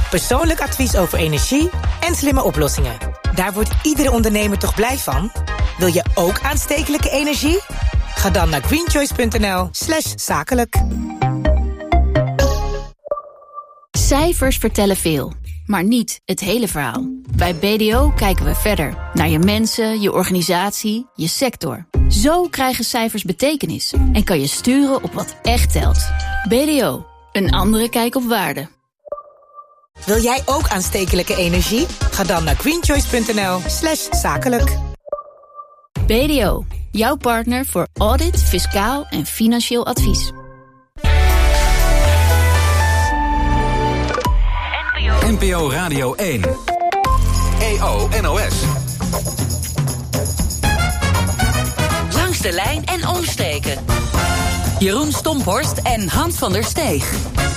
Persoonlijk advies over energie en slimme oplossingen. Daar wordt iedere ondernemer toch blij van? Wil je ook aanstekelijke energie? Ga dan naar greenchoice.nl/zakelijk. Cijfers vertellen veel, maar niet het hele verhaal. Bij BDO kijken we verder naar je mensen, je organisatie, je sector. Zo krijgen cijfers betekenis en kan je sturen op wat echt telt. BDO, een andere kijk op waarde. Wil jij ook aanstekelijke energie? Ga dan naar greenchoice.nl/zakelijk. BDO, jouw partner voor audit, fiscaal en financieel advies. NPO Radio 1. EO NOS. Langs de lijn en omstreken. Jeroen Stomphorst en Hans van der Steeg.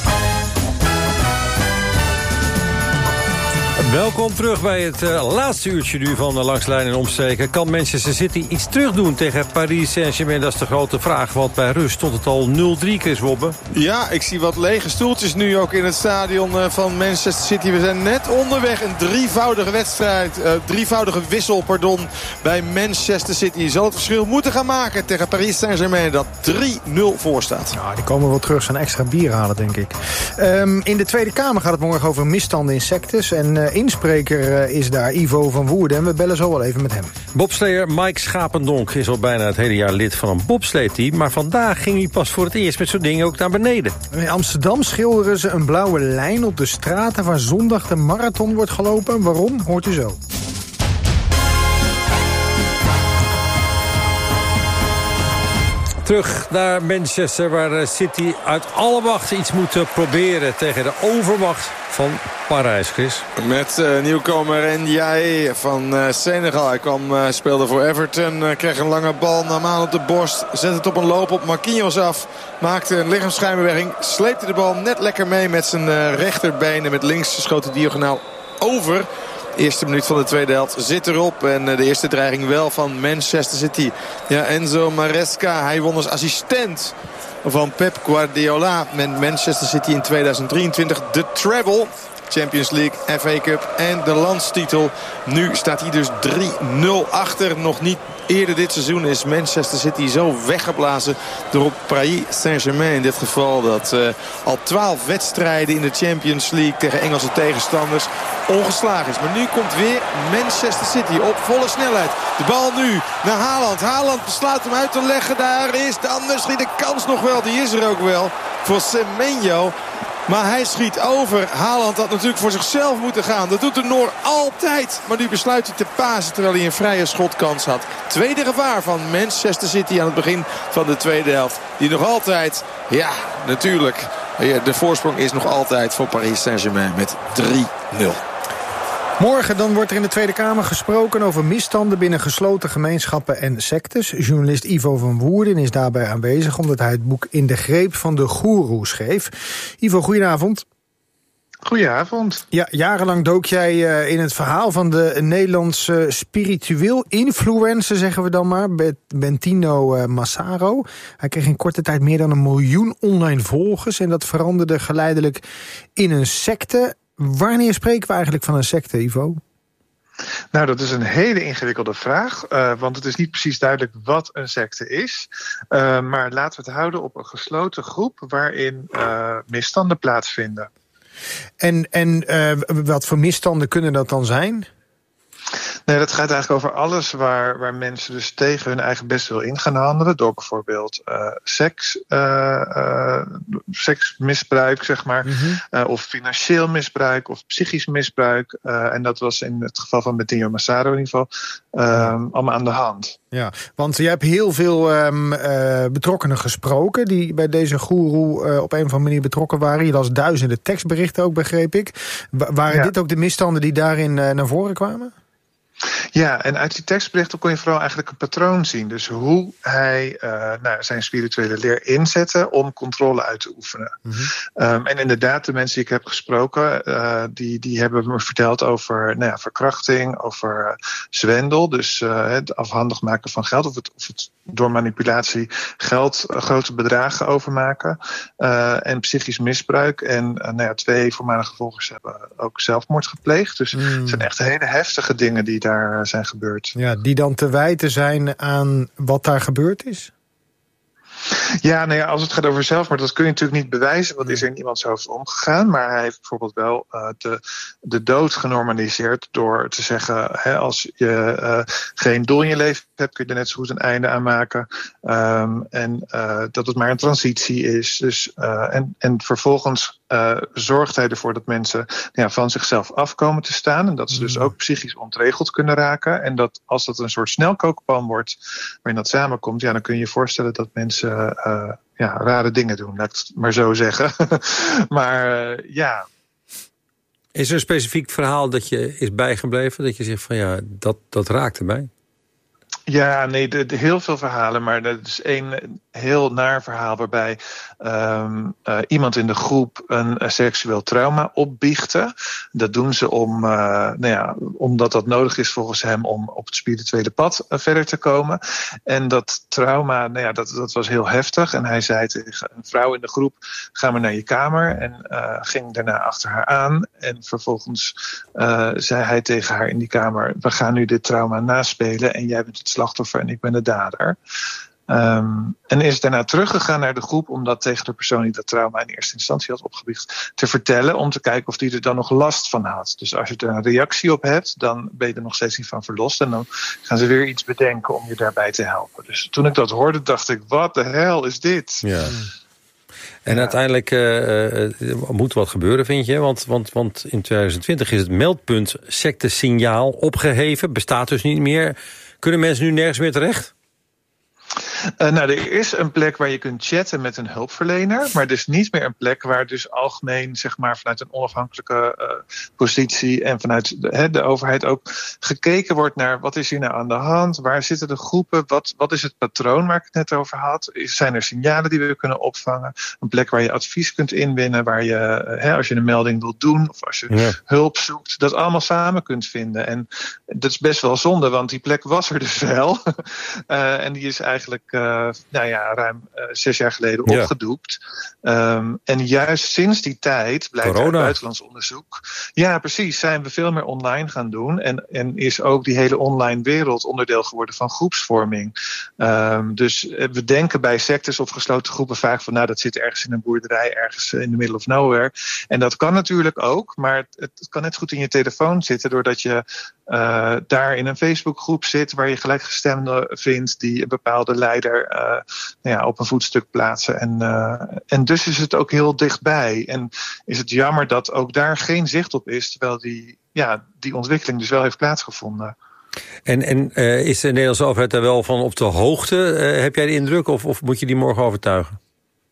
Welkom terug bij het laatste uurtje nu van Langs de Lijn en Omstreken. Kan Manchester City iets terugdoen tegen Paris Saint-Germain? Dat is de grote vraag, want bij rust stond het al 0-3, Chris Wobbe. Ja, ik zie wat lege stoeltjes nu ook in het stadion van Manchester City. We zijn net onderweg. Een drievoudige wissel bij Manchester City. Zal het verschil moeten gaan maken tegen Paris Saint-Germain, dat 3-0 voor staat. Ja, die komen wel terug, zijn extra bier halen, denk ik. In de Tweede Kamer gaat het morgen over misstanden in sectes. En inspreker is daar Ivo van Woerden. En we bellen zo wel even met hem. Bobsleer Mike Schapendonk is al bijna het hele jaar lid van een bobsleeteam. Maar vandaag ging hij pas voor het eerst met zo'n ding ook naar beneden. In Amsterdam schilderen ze een blauwe lijn op de straten waar zondag de marathon wordt gelopen. Waarom? Hoort u zo. Terug naar Manchester, waar City uit alle macht iets moet proberen tegen de overmacht van Parijs, Chris. Met nieuwkomer Ndiaye van Senegal. Hij speelde voor Everton, kreeg een lange bal, nam aan op de borst. Zet het op een loop op Marquinhos af. Maakte een lichaamsschijnbeweging, sleepte de bal net lekker mee met zijn rechterbeen. En met links schoot de diagonaal over. De eerste minuut van de tweede helft zit erop. En de eerste dreiging wel van Manchester City. Ja, Enzo Maresca, hij won als assistent van Pep Guardiola met Manchester City in 2023 de treble. Champions League, FA Cup en de landstitel. Nu staat hij dus 3-0 achter. Nog niet eerder dit seizoen is Manchester City zo weggeblazen door Paris Saint-Germain. In dit geval dat al 12 wedstrijden in de Champions League tegen Engelse tegenstanders ongeslagen is. Maar nu komt weer Manchester City op volle snelheid. De bal nu naar Haaland. Haaland besluit hem uit te leggen. Daar is dan misschien de kans nog wel. Die is er ook wel voor Semenyo. Maar hij schiet over. Haaland had natuurlijk voor zichzelf moeten gaan. Dat doet de Noor altijd. Maar nu besluit hij te pasen terwijl hij een vrije schotkans had. Tweede gevaar van Manchester City aan het begin van de tweede helft. Die nog altijd, ja natuurlijk, de voorsprong is nog altijd voor Paris Saint-Germain met 3-0. Morgen dan wordt er in de Tweede Kamer gesproken over misstanden binnen gesloten gemeenschappen en sectes. Journalist Ivo van Woerden is daarbij aanwezig omdat hij het boek In de Greep van de Goeroe schreef. Ivo, goedenavond. Goedenavond. Ja, jarenlang dook jij in het verhaal van de Nederlandse spiritueel influencer, zeggen we dan maar, Bentino Massaro. Hij kreeg in korte tijd meer dan 1 miljoen online volgers en dat veranderde geleidelijk in een secte. Wanneer spreken we eigenlijk van een secte, Ivo? Nou, dat is een hele ingewikkelde vraag. Want het is niet precies duidelijk wat een secte is. Maar laten we het houden op een gesloten groep waarin misstanden plaatsvinden. En wat voor misstanden kunnen dat dan zijn? Nee, dat gaat eigenlijk over alles waar mensen dus tegen hun eigen best wil in gaan handelen. Door bijvoorbeeld seksmisbruik, zeg maar. Mm-hmm. Of financieel misbruik of psychisch misbruik. En dat was in het geval van Bentino Massaro in ieder geval allemaal aan de hand. Ja, want je hebt heel veel betrokkenen gesproken die bij deze goeroe op een of andere manier betrokken waren. Je las duizenden tekstberichten ook, begreep ik. Waren dit ook de misstanden die daarin naar voren kwamen? Ja, en uit die tekstberichten kon je vooral eigenlijk een patroon zien. Dus hoe hij zijn spirituele leer inzette om controle uit te oefenen. Mm-hmm. En inderdaad, de mensen die ik heb gesproken, die hebben me verteld over verkrachting, over zwendel. Dus het afhandig maken van geld, of het door manipulatie geld, grote bedragen overmaken. En psychisch misbruik. En 2 voormalige volgers hebben ook zelfmoord gepleegd. Dus het zijn echt hele heftige dingen die daar zijn gebeurd. Ja, die dan te wijten zijn aan wat daar gebeurd is? Ja, als het gaat over zelfmoord, dat kun je natuurlijk niet bewijzen. Want is er in iemands hoofd omgegaan. Maar hij heeft bijvoorbeeld wel de dood genormaliseerd door te zeggen, als je geen doel in je leven hebt, kun je er net zo goed een einde aan maken. En dat het maar een transitie is. Dus, en vervolgens zorgt hij ervoor dat mensen van zichzelf afkomen te staan. En dat ze dus ook psychisch ontregeld kunnen raken. En dat als dat een soort snelkookpan wordt waarin dat samenkomt, dan kun je je voorstellen dat mensen rare dingen doen, laat ik het maar zo zeggen. Maar Is er een specifiek verhaal dat je is bijgebleven? Dat je zegt van dat raakte mij? Ja, heel veel verhalen, maar dat is één heel naar verhaal waarbij iemand in de groep een seksueel trauma opbiechte. Dat doen ze omdat dat nodig is volgens hem om op het spirituele pad verder te komen. En dat trauma, dat was heel heftig. En hij zei tegen een vrouw in de groep, ga maar naar je kamer. En ging daarna achter haar aan. En vervolgens zei hij tegen haar in die kamer, we gaan nu dit trauma naspelen en jij bent het slachtoffer en ik ben de dader. En is daarna teruggegaan naar de groep om dat tegen de persoon die dat trauma in eerste instantie had opgebiecht te vertellen, om te kijken of die er dan nog last van had. Dus als je er een reactie op hebt, dan ben je er nog steeds niet van verlost. En dan gaan ze weer iets bedenken om je daarbij te helpen. Dus toen ik dat hoorde, dacht ik, wat de hel is dit? Ja. En uiteindelijk moet wat gebeuren, vind je? Want in 2020 is het meldpunt sectesignaal opgeheven. Bestaat dus niet meer. Kunnen mensen nu nergens meer terecht? Er is een plek waar je kunt chatten met een hulpverlener, maar er is niet meer een plek waar dus algemeen, vanuit een onafhankelijke positie en vanuit de overheid ook gekeken wordt naar wat is hier nou aan de hand, waar zitten de groepen, wat is het patroon waar ik het net over had, zijn er signalen die we kunnen opvangen, een plek waar je advies kunt inwinnen, waar je, als je een melding wilt doen of als je hulp zoekt, dat allemaal samen kunt vinden. En dat is best wel zonde, want die plek was er dus wel. En die is eigenlijk ruim 6 jaar geleden opgedoekt. En juist sinds die tijd, blijkt uit buitenlands onderzoek, precies, zijn we veel meer online gaan doen. En is ook die hele online wereld onderdeel geworden van groepsvorming. Dus we denken bij sectes of gesloten groepen vaak van, dat zit ergens in een boerderij, ergens in the middle of nowhere. En dat kan natuurlijk ook, maar het kan net goed in je telefoon zitten, doordat je daar in een Facebookgroep zit waar je gelijkgestemden vindt die een bepaalde leider op een voetstuk plaatsen. En dus is het ook heel dichtbij. En is het jammer dat ook daar geen zicht op is, terwijl die ontwikkeling dus wel heeft plaatsgevonden. En is de Nederlandse overheid daar wel van op de hoogte? Heb jij de indruk of moet je die morgen overtuigen?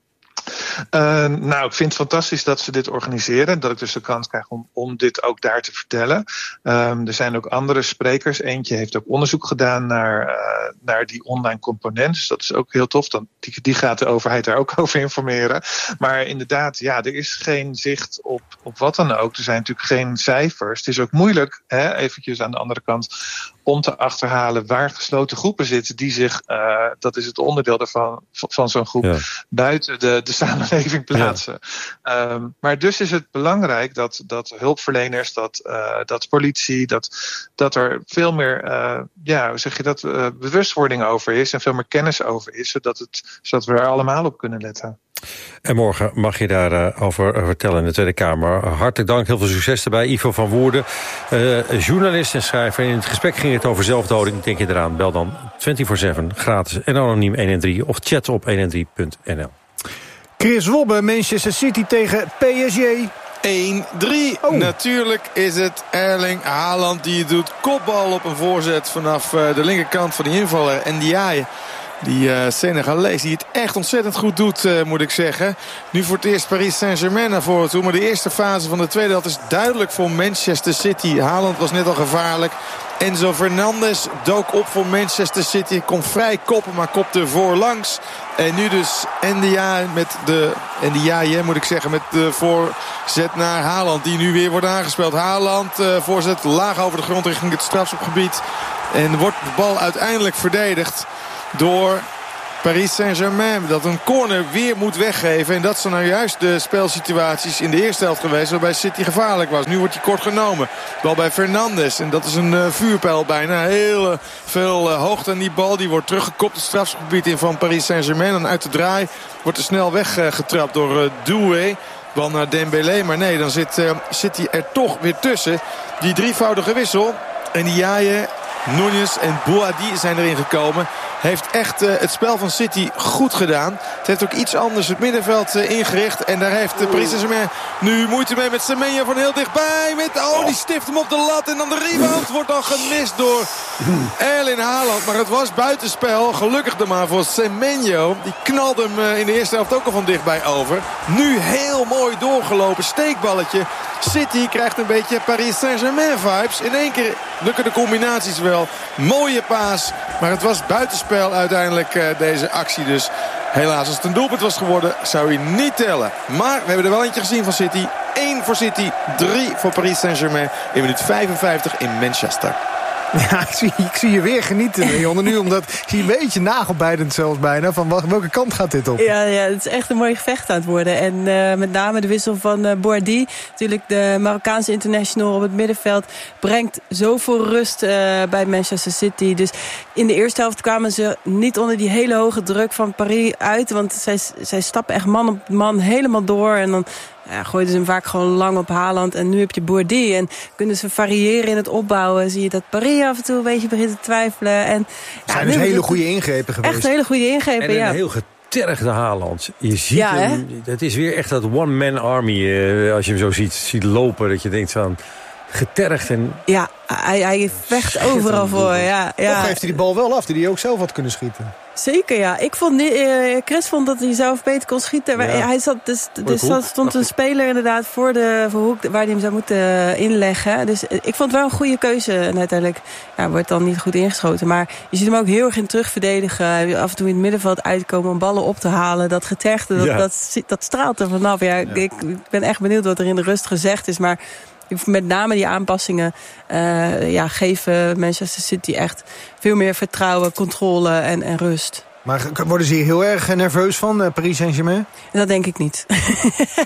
Ik vind het fantastisch dat ze dit organiseren. Dat ik dus de kans krijg om dit ook daar te vertellen. Er zijn ook andere sprekers. Eentje heeft ook onderzoek gedaan naar die online component. Dus dat is ook heel tof. Die gaat de overheid daar ook over informeren. Maar inderdaad, er is geen zicht op wat dan ook. Er zijn natuurlijk geen cijfers. Het is ook moeilijk, eventjes aan de andere kant, om te achterhalen waar gesloten groepen zitten die zich, dat is het onderdeel daarvan, van zo'n groep, buiten de samenleving plaatsen. Ja. Maar dus is het belangrijk dat hulpverleners, dat politie, dat er veel meer bewustwording over is en veel meer kennis over is, zodat we er allemaal op kunnen letten. En morgen mag je daarover vertellen in de Tweede Kamer. Hartelijk dank, heel veel succes erbij. Ivo van Woerden, journalist en schrijver. In het gesprek ging het over zelfdoding. Denk je eraan, bel dan 24/7 gratis en anoniem 113 of chat op 113.nl. Chris Wobbe, Manchester City tegen PSG. 1-3. Natuurlijk is het Erling Haaland die het doet. Kopbal op een voorzet vanaf de linkerkant van die invaller. En die Senegalees die het echt ontzettend goed doet, moet ik zeggen. Nu voor het eerst Paris Saint-Germain naar voren toe. Maar de eerste fase van de tweede, dat is duidelijk voor Manchester City. Haaland was net al gevaarlijk. Enzo Fernandez dook op voor Manchester City. Kon vrij koppen, maar kopte voorlangs. En nu dus Ndiaye met de voorzet naar Haaland. Die nu weer wordt aangespeeld. Haaland, voorzet laag over de grond richting het strafschopgebied. En wordt de bal uiteindelijk verdedigd door Paris Saint-Germain, dat een corner weer moet weggeven. En dat zijn nou juist de spelsituaties in de eerste helft geweest waarbij City gevaarlijk was. Nu wordt hij kort genomen. Bal bij Fernandes. En dat is een vuurpijl bijna. Heel veel hoogte aan die bal. Die wordt teruggekopt het strafgebied in van Paris Saint-Germain. En uit de draai wordt er snel weggetrapt door Doué. Bal naar Dembélé. Maar nee, dan zit City er toch weer tussen. Die drievoudige wissel. En Ndiaye, Núñez en Boadi zijn erin gekomen. Heeft echt het spel van City goed gedaan. Het heeft ook iets anders het middenveld ingericht. En daar heeft Paris Saint-Germain nu moeite mee met Semenyo van heel dichtbij. Die stift hem op de lat. En dan de rebound wordt dan gemist door Erling Haaland. Maar het was buitenspel. Gelukkig dan maar voor Semenyo. Die knalde hem in de eerste helft ook al van dichtbij over. Nu heel mooi doorgelopen steekballetje. City krijgt een beetje Paris Saint-Germain vibes. In één keer lukken de combinaties wel. Mooie paas. Maar het was buitenspel uiteindelijk deze actie. Dus helaas, als het een doelpunt was geworden, zou hij niet tellen. Maar we hebben er wel eentje gezien van City. 1 voor City, 3 voor Paris Saint-Germain. In minuut 55 in Manchester. Ja, ik zie je weer genieten, Jonne, nu. Omdat ik zie een beetje nagelbijdend zelfs bijna. Van welke kant gaat dit op? Ja, het is echt een mooi gevecht aan het worden. En met name de wissel van Boadi. Natuurlijk de Marokkaanse international op het middenveld. Brengt zoveel rust bij Manchester City. Dus in de eerste helft kwamen ze niet onder die hele hoge druk van Paris uit. Want zij stappen echt man op man helemaal door. En dan gooiden ze hem vaak gewoon lang op Haaland. En nu heb je Boadi. En kunnen ze variëren in het opbouwen. Zie je dat Paris af en toe een beetje begint te twijfelen. En, het zijn dus hele goede ingrepen geweest. Echt hele goede ingrepen, en een heel getergde Haaland. Je ziet hem. Het is weer echt dat one-man army. Als je hem zo ziet lopen. Dat je denkt van getergd. En ja, hij vecht overal voor. Ja. Toch heeft hij die bal wel af. Die hij ook zelf had kunnen schieten. Zeker, ja. Chris vond dat hij zelf beter kon schieten. Ja. Hij zat, stond een speler inderdaad voor de hoek waar hij hem zou moeten inleggen. Dus ik vond het wel een goede keuze. En uiteindelijk wordt dan niet goed ingeschoten. Maar je ziet hem ook heel erg in terugverdedigen. Af en toe in het middenveld uitkomen om ballen op te halen. Dat getergde, dat straalt er vanaf. Ja, ik ben echt benieuwd wat er in de rust gezegd is. Maar met name die aanpassingen geven Manchester City echt veel meer vertrouwen, controle en rust. Maar worden ze hier heel erg nerveus van, Paris Saint-Germain? Dat denk ik niet.